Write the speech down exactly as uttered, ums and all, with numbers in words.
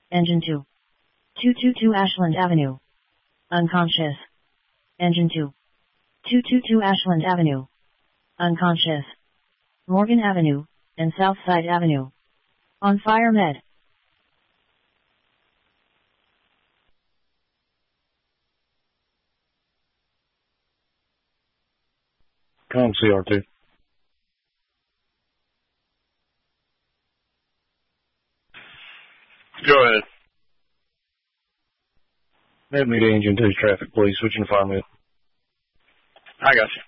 Engine two. two two two Ashland Avenue. Unconscious. Engine two. two two two Ashland Avenue. Unconscious. Morgan Avenue, and Southside Avenue. On fire med. Com C R two. Go ahead. Let me to Engine two's traffic, please. Switching to fire med. I got you.